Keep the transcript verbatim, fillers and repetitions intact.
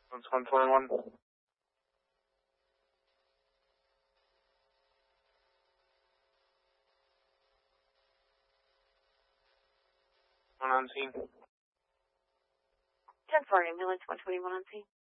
That's one twenty-one. One on scene. ten four ambulance, one twenty-one on scene.